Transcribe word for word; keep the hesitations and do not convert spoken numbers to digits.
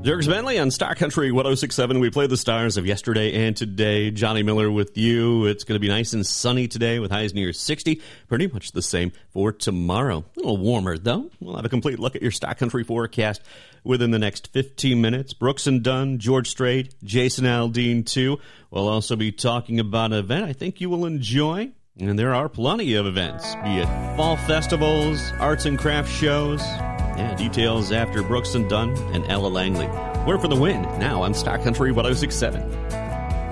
Dierks Bentley on Star Country one oh six point seven. We play the stars of yesterday and today. Johnny Miller with you. It's going to be nice and sunny today with highs near sixty. Pretty much the same for tomorrow. A little warmer, though. We'll have a complete look at your Star Country forecast within the next fifteen minutes. Brooks and Dunn, George Strait, Jason Aldean, too. We'll also be talking about an event I think you will enjoy. And there are plenty of events, be it fall festivals, arts and crafts shows. Yeah, details after Brooks and Dunn and Ella Langley. We're for the win now on Star Country one oh six point seven.